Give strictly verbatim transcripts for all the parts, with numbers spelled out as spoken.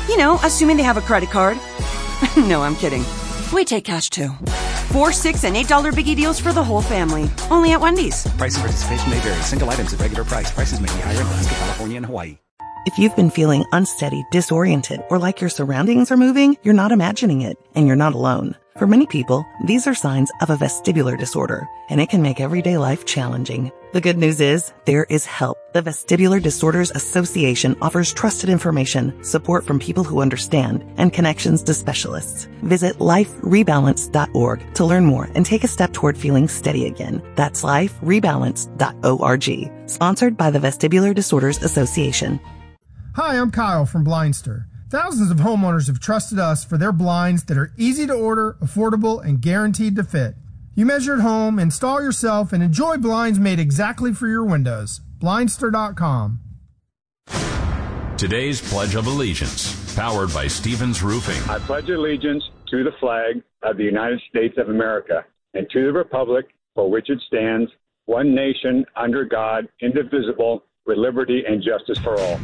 You know, assuming they have a credit card. No, I'm kidding. We take cash too. Four, six, and eight dollar biggie deals for the whole family. Only at Wendy's. Price and participation may vary. Single items at regular price. Prices may be higher in Alaska, California, and Hawaii. If you've been feeling unsteady, disoriented, or like your surroundings are moving, you're not imagining it, and you're not alone. For many people, these are signs of a vestibular disorder, and it can make everyday life challenging. The good news is, there is help. The Vestibular Disorders Association offers trusted information, support from people who understand, and connections to specialists. Visit life rebalance dot org to learn more and take a step toward feeling steady again. That's life rebalance dot org. Sponsored by the Vestibular Disorders Association. Hi, I'm Kyle from Blindster. Thousands of homeowners have trusted us for their blinds that are easy to order, affordable, and guaranteed to fit. You measure at home, install yourself, and enjoy blinds made exactly for your windows. Blindster dot com. Today's Pledge of Allegiance, powered by Stevens Roofing. I pledge allegiance to the flag of the United States of America and to the republic for which it stands, one nation, under God, indivisible, with liberty and justice for all.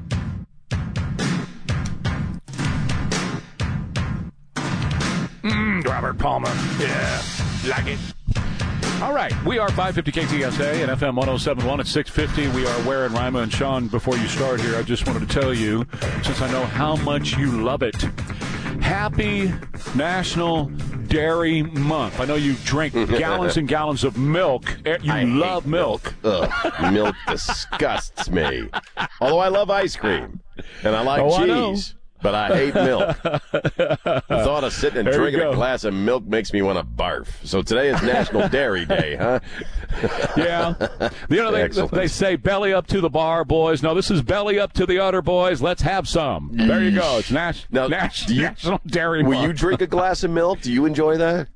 Mm, Robert Palmer. Yeah, like it. All right, we are five fifty K T S A and F M one oh seven point one at six fifty. We are Ware and Rima and Sean. Before you start here, I just wanted to tell you, since I know how much you love it, happy National Dairy Month. I know you drink gallons and gallons of milk. You I love milk. milk. Ugh, milk disgusts me. Although I love ice cream and I like Oh, I cheese. But I hate milk. The thought of sitting and There you drinking go. a glass of milk makes me want to barf. So today is National Dairy Day, huh? Yeah. You know, they, Excellent. they say belly up to the bar, boys. No, this is belly up to the udder, boys. Let's have some. There you go. It's Nas- Now, Nas- do you- National Dairy Will Month. you drink a glass of milk? Do you enjoy that?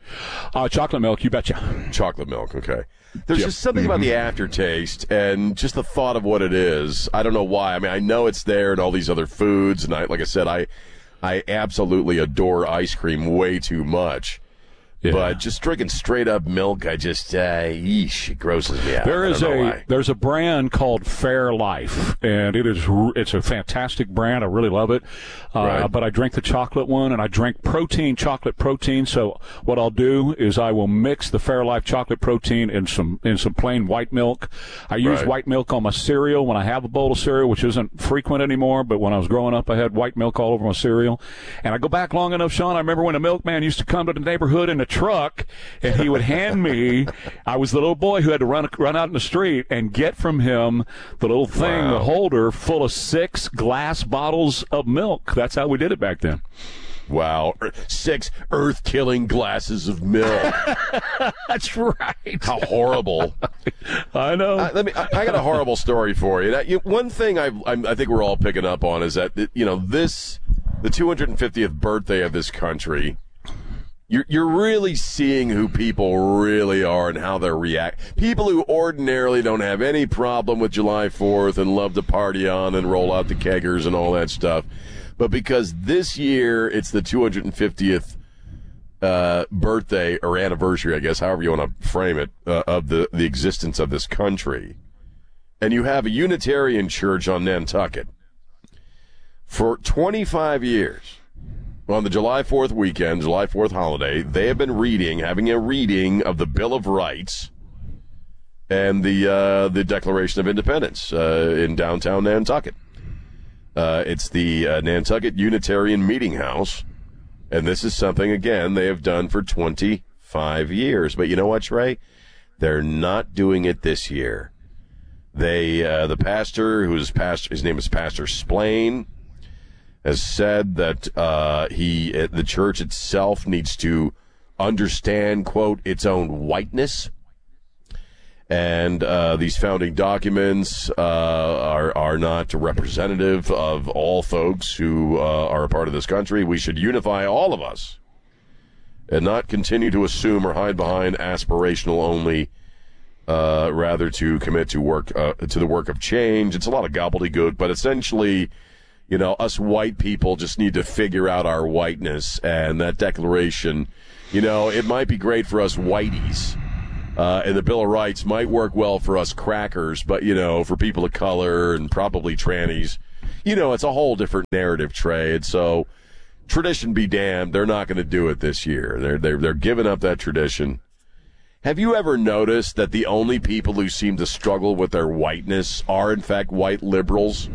Uh, chocolate milk, you betcha. Chocolate milk, okay. There's Yep. just something about the aftertaste and just the thought of what it is. I don't know why. I mean, I know it's there in all these other foods, and I, like I said, I, I absolutely adore ice cream way too much. Yeah. But just drinking straight up milk, I just, uh, yeesh, it grosses me out. There I is don't know a why. there's a brand called Fairlife, and it is it's a fantastic brand. I really love it. Uh, Right. But I drink the chocolate one, and I drink protein, chocolate protein. So what I'll do is I will mix the Fairlife chocolate protein in some in some plain white milk. I use Right. white milk on my cereal when I have a bowl of cereal, which isn't frequent anymore. But when I was growing up, I had white milk all over my cereal. And I go back long enough, Sean. I remember when a milkman used to come to the neighborhood in a truck, and he would hand me. I was the little boy who had to run run out in the street and get from him the little thing, Wow. the holder full of six glass bottles of milk. That's how we did it back then. Wow. Er, Six earth-killing glasses of milk. That's right. How horrible. I know. Uh, let me. I, I got a horrible story for you. Now, you one thing I, I'm, I think we're all picking up on is that, you know, this, the two hundred fiftieth birthday of this country, you're, you're really seeing who people really are and how they react. People who ordinarily don't have any problem with July fourth and love to party on and roll out the keggers and all that stuff. But because this year it's the two hundred fiftieth uh, birthday or anniversary, I guess, however you want to frame it, uh, of the, the existence of this country, and you have a Unitarian church on Nantucket for twenty-five years, on the July fourth weekend, July fourth holiday, they have been reading, having a reading of the Bill of Rights and the uh, the Declaration of Independence uh, in downtown Nantucket. Uh, it's the uh, Nantucket Unitarian Meeting House, and this is something, again, they have done for twenty-five years. But you know what, Trey? They're not doing it this year. They, uh, the pastor, who's pastor, his name is Pastor Splain, has said that uh, he, the church itself needs to understand, quote, its own whiteness. And uh, these founding documents uh, are are not representative of all folks who uh, are a part of this country. We should unify all of us and not continue to assume or hide behind aspirational only, uh, rather to commit to work uh, to the work of change. It's a lot of gobbledygook, but essentially, you know, us white people just need to figure out our whiteness. And that declaration, you know, it might be great for us whiteys. Uh, and the Bill of Rights might work well for us crackers, but, you know, for people of color and probably trannies, you know, it's a whole different narrative, Trey. And so, tradition be damned, they're not going to do it this year. They're, they're, they're giving up that tradition. Have you ever noticed that the only people who seem to struggle with their whiteness are, in fact, white liberals?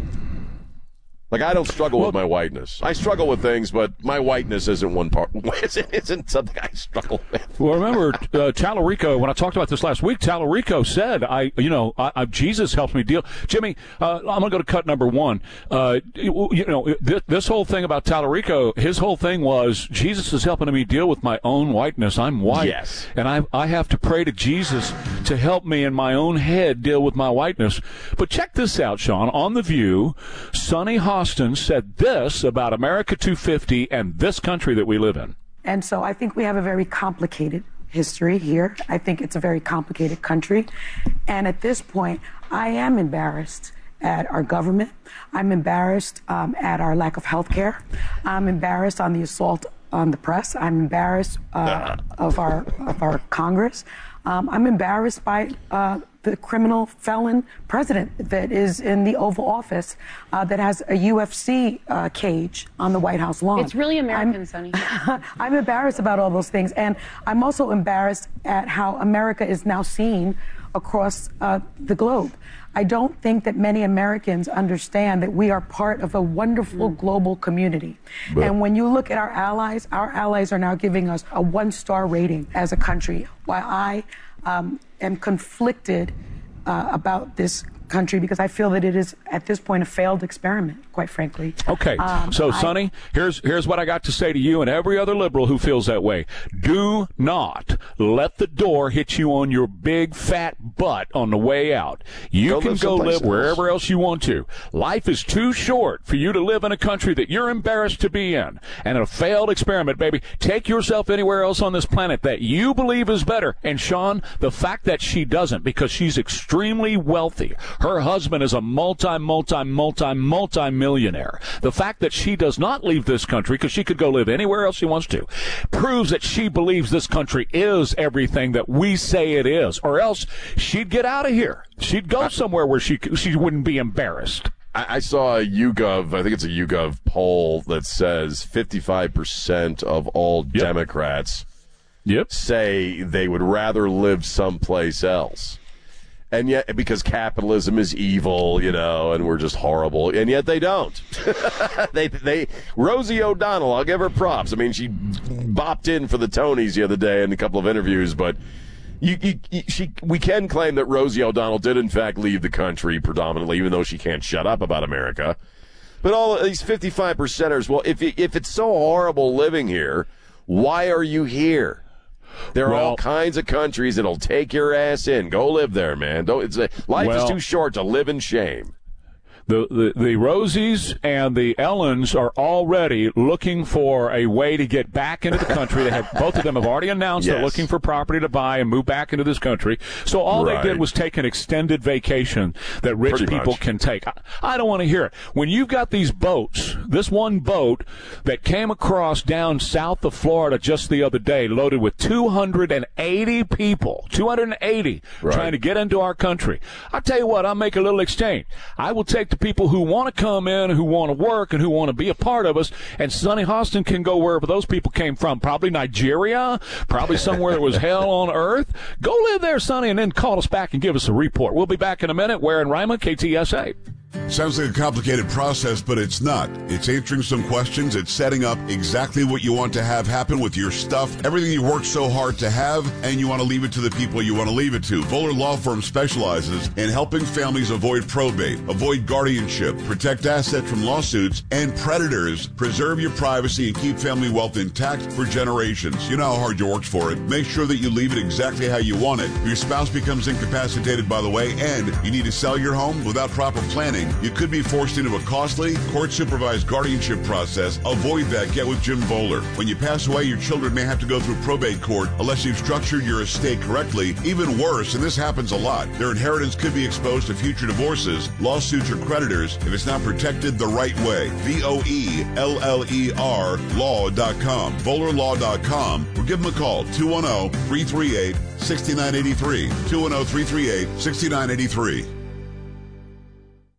Like, I don't struggle well, with my whiteness. I struggle with things, but my whiteness isn't one part. Isn't something I struggle with. Well, remember, uh, Tallarico, when I talked about this last week, Tallarico said, I, you know, I, I, Jesus helps me deal. Jimmy, uh, I'm going to go to cut number one. Uh, you, you know, this, this whole thing about Tallarico, his whole thing was, Jesus is helping me deal with my own whiteness. I'm white. Yes. And I, I have to pray to Jesus to help me in my own head deal with my whiteness. But check this out, Sean. On The View, Sonny Hostin said this about America two fifty and this country that we live in. And so I think we have a very complicated history here. I think it's a very complicated country. And at this point, I am embarrassed at our government. I'm embarrassed um, at our lack of health care. I'm embarrassed on the assault on the press. I'm embarrassed uh, of our of our Congress. Um, I'm embarrassed by uh, the criminal felon president that is in the Oval Office uh, that has a U F C uh, cage on the White House lawn. It's really American, I'm, Sonny. I'm embarrassed about all those things. And I'm also embarrassed at how America is now seen across uh, the globe. I don't think that many Americans understand that we are part of a wonderful mm. global community. But and when you look at our allies, our allies are now giving us a one-star rating as a country, while I um, am conflicted uh, about this country because I feel that it is, at this point, a failed experiment, quite frankly. Okay, um, so, I, Sonny, here's here's what I got to say to you and every other liberal who feels that way. Do not let the door hit you on your big, fat butt on the way out. You go can live go live else. wherever else you want to. Life is too short for you to live in a country that you're embarrassed to be in. And a failed experiment, baby. Take yourself anywhere else on this planet that you believe is better. And, Sean, the fact that she doesn't, because she's extremely wealthy, her husband is a multi, multi, multi, multi-millionaire. The fact that she does not leave this country, because she could go live anywhere else she wants to, proves that she believes this country is everything that we say it is, or else she'd get out of here. She'd go somewhere where she she wouldn't be embarrassed. I, I saw a YouGov, I think it's a YouGov poll that says fifty-five percent of all yep. Democrats yep. say they would rather live someplace else. And yet, because capitalism is evil, you know, and we're just horrible, and yet they don't. they, they, Rosie O'Donnell, I'll give her props. I mean, she bopped in for the Tonys the other day in a couple of interviews, but you, you, you, she, we can claim that Rosie O'Donnell did, in fact, leave the country predominantly, even though she can't shut up about America. But all of these fifty-five percenters, well, if if it's so horrible living here, why are you here? There are well, all kinds of countries that'll take your ass in. Go live there, man. Don't. It's a, life well, is too short to live in shame. The, the the Rosies and the Ellens are already looking for a way to get back into the country. They have both of them have already announced yes. they're looking for property to buy and move back into this country. So all right. they did was take an extended vacation that rich Pretty people much. can take. I, I don't want to hear it. When you've got these boats, this one boat that came across down south of Florida just the other day, loaded with two hundred eighty people, two hundred eighty right. trying to get into our country. I'll tell you what, I'll make a little exchange. I will take the people who want to come in, who want to work, and who want to be a part of us, and Sonny Hostin can go wherever those people came from, probably Nigeria, probably somewhere that was hell on earth. Go live there, Sonny, and then call us back and give us a report. We'll be back in a minute. Ware and Ryman, K T S A. Sounds like a complicated process, but it's not. It's answering some questions. It's setting up exactly what you want to have happen with your stuff, everything you worked so hard to have, and you want to leave it to the people you want to leave it to. Voller Law Firm specializes in helping families avoid probate, avoid guardianship, protect assets from lawsuits, and predators, preserve your privacy, and keep family wealth intact for generations. You know how hard you worked for it. Make sure that you leave it exactly how you want it. If your spouse becomes incapacitated, by the way, and you need to sell your home without proper planning, you could be forced into a costly, court-supervised guardianship process. Avoid that. Get with Jim Voller. When you pass away, your children may have to go through probate court unless you've structured your estate correctly. Even worse, and this happens a lot, their inheritance could be exposed to future divorces, lawsuits, or creditors if it's not protected the right way. V O E L L E R law dot com. Voller Law dot com, or give them a call, two one zero, three three eight, six nine eight three, two one zero, three three eight, six nine eight three.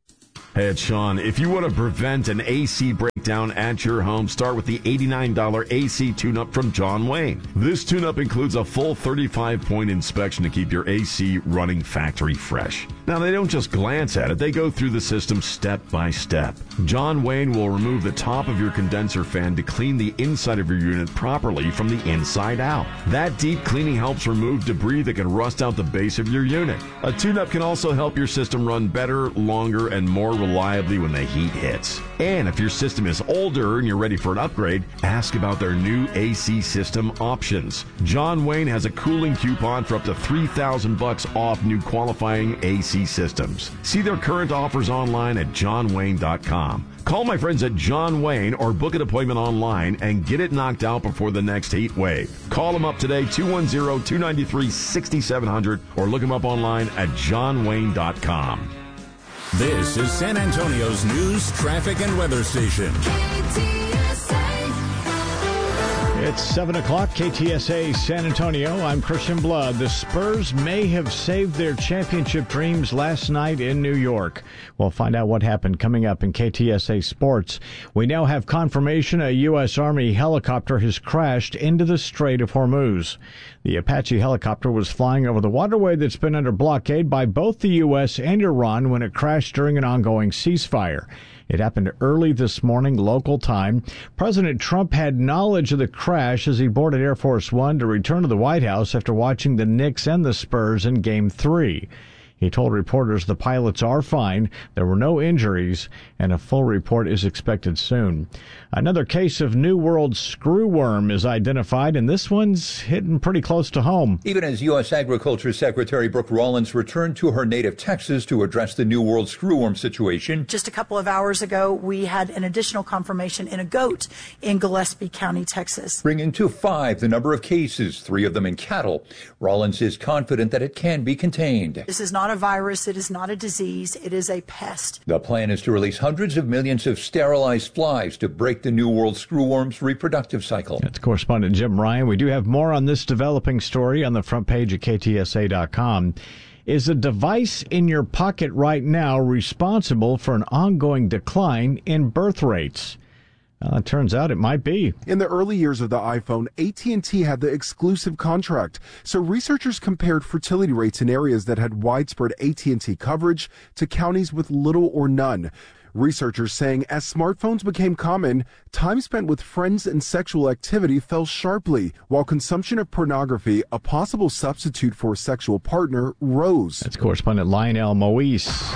Hey, it's Sean. If you want to prevent an A C breakdown at your home, start with the eighty-nine dollars A C tune-up from John Wayne. This tune-up includes a full thirty-five point inspection to keep your A C running factory fresh. Now, they don't just glance at it. They go through the system step by step. John Wayne will remove the top of your condenser fan to clean the inside of your unit properly from the inside out. That deep cleaning helps remove debris that can rust out the base of your unit. A tune-up can also help your system run better, longer, and more reliably when the heat hits. And if your system is older and you're ready for an upgrade, ask about their new A C system options. John Wayne has a cooling coupon for up to three thousand bucks off new qualifying A C systems. See their current offers online at john wayne dot com. Call my friends at John Wayne or book an appointment online and get it knocked out before the next heat wave. Call them up today, two one zero, two nine three, six seven zero zero, or look them up online at john wayne dot com. This is San Antonio's news, traffic, and weather station. It's seven o'clock, K T S A San Antonio. I'm Christian Blood. The Spurs may have saved their championship dreams last night in New York. We'll find out what happened coming up in K T S A Sports. We now have confirmation a U S. Army helicopter has crashed into the Strait of Hormuz. The Apache helicopter was flying over the waterway that's been under blockade by both the U S and Iran when it crashed during an ongoing ceasefire. It happened early this morning, local time. President Trump had knowledge of the crash as he boarded Air Force One to return to the White House after watching the Knicks and the Spurs in Game three. He told reporters the pilots are fine, there were no injuries, and a full report is expected soon. Another case of New World screwworm is identified, and this one's hitting pretty close to home. Even as U S. Agriculture Secretary Brooke Rollins returned to her native Texas to address the New World screwworm situation. Just a couple of hours ago, we had an additional confirmation in a goat in Gillespie County, Texas. Bringing to five the number of cases, three of them in cattle. Rollins is confident that it can be contained. This is not a virus. It is not a disease. It is a pest. The plan is to release hundreds of millions of sterilized flies to break the New World screwworm's reproductive cycle. That's correspondent Jim Ryan. We do have more on this developing story on the front page of K T S A dot com. Is a device in your pocket right now responsible for an ongoing decline in birth rates? Uh, it turns out it might be. In the early years of the iPhone, A T and T had the exclusive contract. So researchers compared fertility rates in areas that had widespread A T and T coverage to counties with little or none. Researchers saying as smartphones became common, time spent with friends and sexual activity fell sharply, while consumption of pornography, a possible substitute for a sexual partner, rose. That's correspondent Lionel Moise.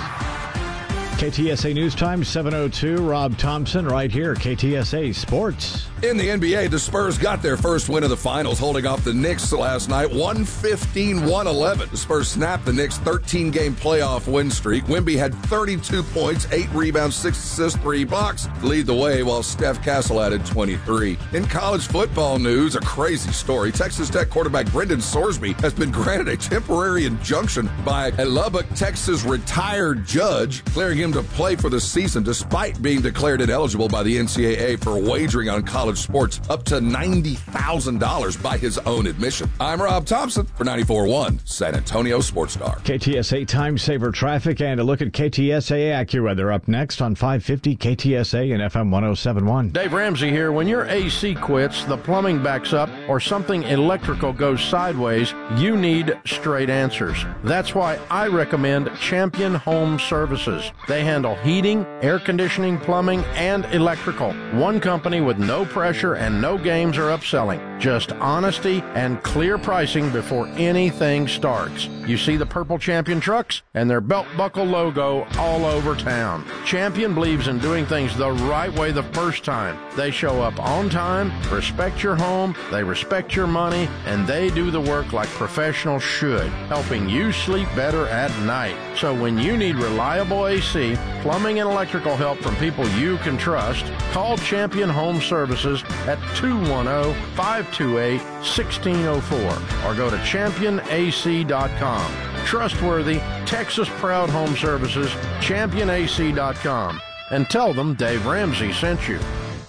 K T S A News Time, seven oh two. Rob Thompson right here, K T S A Sports. In the N B A, the Spurs got their first win of the finals, holding off the Knicks last night, one fifteen to one eleven. The Spurs snapped the Knicks' thirteen-game playoff win streak. Wemby had thirty-two points, eight rebounds, six assists, three blocks, to lead the way, while Steph Castle added twenty-three. In college football news, a crazy story. Texas Tech quarterback Brendan Sorsby has been granted a temporary injunction by a Lubbock, Texas retired judge, clearing him to play for the season despite being declared ineligible by the N C double A for wagering on college sports up to ninety thousand dollars by his own admission. I'm Rob Thompson for ninety-four point one San Antonio Sports Star. K T S A Time Saver Traffic and a look at K T S A AccuWeather up next on five fifty K T S A and F M one oh seven point one. Dave Ramsey here. When your A C quits, the plumbing backs up, or something electrical goes sideways, you need straight answers. That's why I recommend Champion Home Services. They handle heating, air conditioning, plumbing, and electrical. One company with no pressure and no games or upselling. Just honesty and clear pricing before anything starts. You see the purple Champion trucks and their belt buckle logo all over town. Champion believes in doing things the right way the first time. They show up on time, respect your home, they respect your money, and they do the work like professionals should, helping you sleep better at night. So when you need reliable A C, plumbing and electrical help from people you can trust, call Champion Home Services at two one zero, five two eight, one six zero four or go to champion A C dot com. Trustworthy, Texas-proud home services, champion A C dot com. And tell them Dave Ramsey sent you.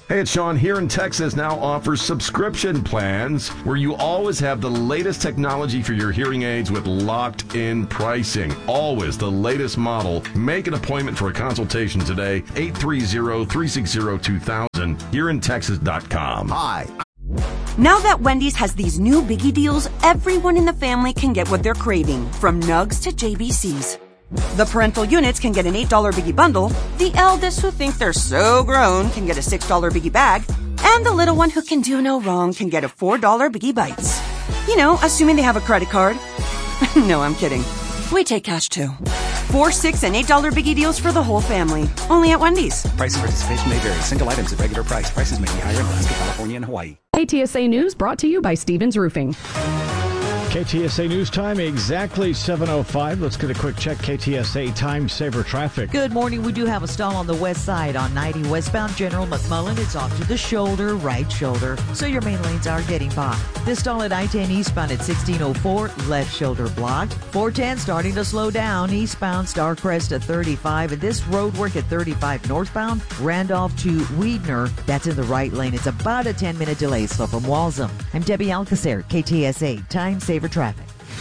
Hey, it's Sean. Here in Texas now offers subscription plans where you always have the latest technology for your hearing aids with locked-in pricing. Always the latest model. Make an appointment for a consultation today. eight three zero, three six zero, two thousand. here in texas dot com. Hi. Now that Wendy's has these new biggie deals, everyone in the family can get what they're craving, from nugs to J B Cs. The parental units can get an eight dollar biggie bundle, the eldest who think they're so grown can get a six dollar biggie bag, and the little one who can do no wrong can get a four dollar biggie bites. You know, assuming they have a credit card. No, I'm kidding. We take cash too. Four, six, and eight dollar biggie deals for the whole family. Only at Wendy's. Price and participation may vary. Single items at regular price. Prices may be higher in Alaska, California, and Hawaii. K T S A News brought to you by Stevens Roofing. K T S A News Time, exactly seven oh five. Let's get a quick check. K T S A Time Saver Traffic. Good morning. We do have a stall on the west side on ninety westbound General McMullen. It's off to the shoulder, right shoulder, so your main lanes are getting by. This stall at I ten eastbound at sixteen oh four, left shoulder blocked. four ten starting to slow down, eastbound Starcrest at thirty-five, and this road work at thirty-five northbound, Randolph to Weidner. That's in the right lane. It's about a ten minute delay, slow from Walsham. I'm Debbie Alcacer, K T S A Time Saver Traffic.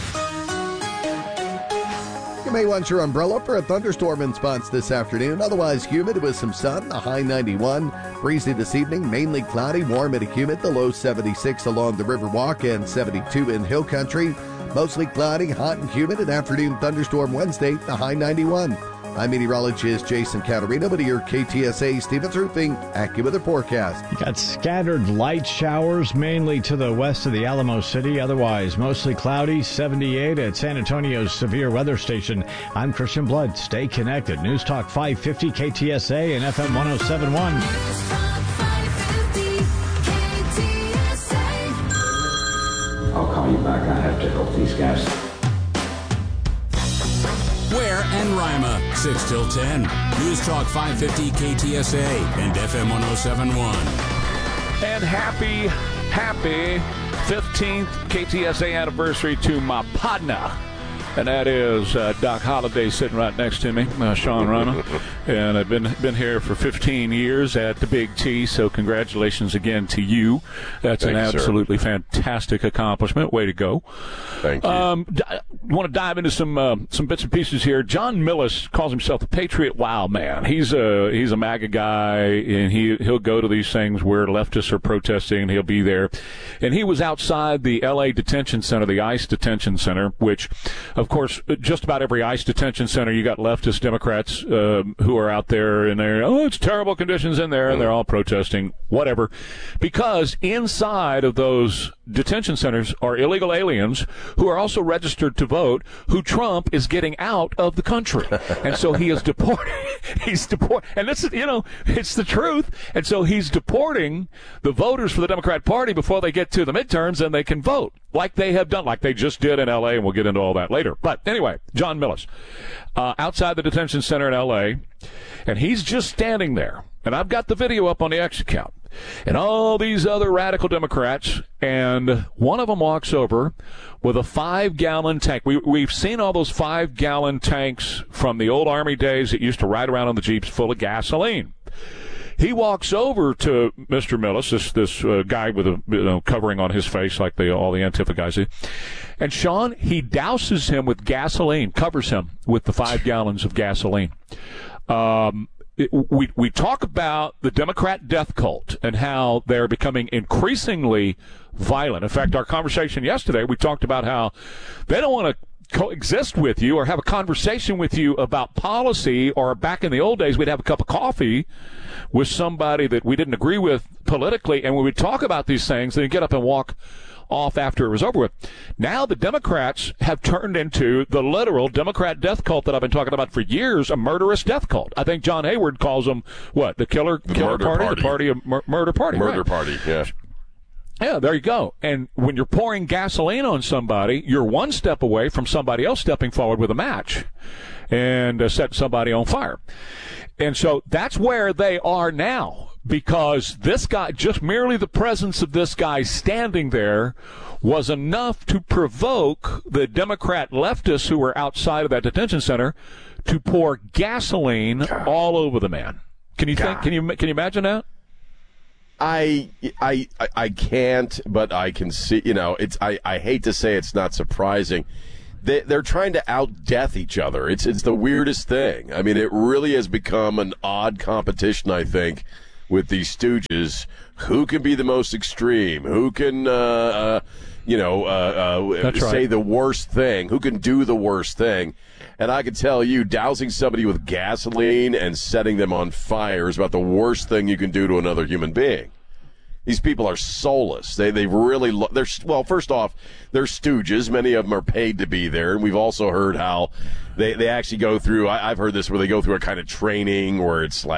You may want your umbrella for a thunderstorm in spots this afternoon. Otherwise humid with some sun, a high ninety-one. Breezy this evening, mainly cloudy, warm and humid, the low seventy-six along the Riverwalk and seventy-two in Hill Country. Mostly cloudy, hot and humid, an afternoon thunderstorm Wednesday, the high ninety-one. I'm meteorologist Jason Caterino with your K T S A Stevens Roofing AccuWeather forecast. You got scattered light showers mainly to the west of the Alamo City. Otherwise, mostly cloudy, seventy-eight at San Antonio's Severe Weather Station. I'm Christian Blood. Stay connected. News Talk five fifty K T S A and F M one oh seven point one. I'll call you back. I have to help these guys. Ware and Rima, six till ten. News Talk five fifty K T S A and F M one oh seven point one. And happy, happy fifteenth K T S A anniversary to my partner. And that is uh, Doc Holliday sitting right next to me, uh, Sean Rima. And I've been been here for fifteen years at the Big T, so congratulations again to you. That's Thank an you, absolutely sir. fantastic accomplishment. Way to go. Thank you. Um, I want to dive into some uh, some bits and pieces here. John Millis calls himself the Patriot Wow Man. He's a he's a MAGA guy, and he he'll go to these things where leftists are protesting, and he'll be there. And he was outside the L A detention center, the ICE detention center, which, of course, just about every ICE detention center, you got leftist Democrats uh, who are out there, and they're, oh, it's terrible conditions in there, and they're all protesting, whatever. Because inside of those detention centers are illegal aliens who are also registered to vote, who Trump is getting out of the country. And so he is deporting. He's deporting. And this is, you know, it's the truth. And so he's deporting the voters for the Democrat Party before they get to the midterms and they can vote, like they have done, like they just did in L A, and we'll get into all that later. But anyway, John Millis, uh, outside the detention center in L A, and he's just standing there. And I've got the video up on the X account. And all these other radical Democrats, and one of them walks over with a five-gallon tank. We, we've seen all those five-gallon tanks from the old Army days that used to ride around on the Jeeps full of gasoline. He walks over to Mister Millis, this this uh, guy with a you know, covering on his face like they, all the Antifa guys do. And Sean, he douses him with gasoline, covers him with the five gallons of gasoline. Um, it, we we talk about the Democrat death cult and how they're becoming increasingly violent. In fact, our conversation yesterday, we talked about how they don't want to coexist with you or have a conversation with you about policy, or back in the old days, we'd have a cup of coffee with somebody that we didn't agree with politically, and we would talk about these things and then get up and walk off after it was over with. Now the Democrats have turned into the literal Democrat death cult that I've been talking about for years, a murderous death cult. I think John Hayward calls them, what, the killer, the killer party? party? The party of mur- murder party. Murder right. party, yeah. Yeah, there you go. And when you're pouring gasoline on somebody, you're one step away from somebody else stepping forward with a match and uh, set somebody on fire. And so that's where they are now, because this guy, just merely the presence of this guy standing there was enough to provoke the Democrat leftists who were outside of that detention center to pour gasoline God. all over the man. Can you God. think? Can you can you imagine that? I, I, I, I can't, but I can see. You know, it's. I, I hate to say it's not surprising. They, they're trying to out-death each other. It's it's the weirdest thing. I mean, it really has become an odd competition, I think, with these stooges. Who can be the most extreme? Who can, uh, uh, you know, uh, uh, say right. the worst thing? Who can do the worst thing? And I can tell you, dousing somebody with gasoline and setting them on fire is about the worst thing you can do to another human being. These people are soulless. They they really lo- they're well. First off, they're stooges. Many of them are paid to be there, and we've also heard how they they actually go through. I, I've heard this where they go through a kind of training where it's like.